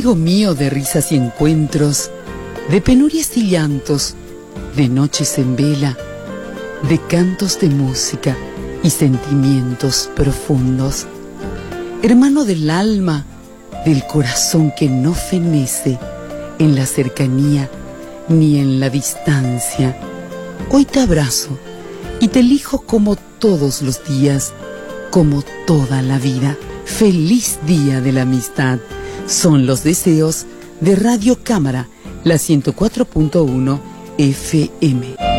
Amigo mío de risas y encuentros, de penurias y llantos, de noches en vela, de cantos de música y sentimientos profundos. Hermano del alma, del corazón que no fenece en la cercanía ni en la distancia. Hoy te abrazo y te elijo como todos los días, como toda la vida. Feliz Día de la Amistad. Son los deseos de Radio Cámara, la 104.1 FM.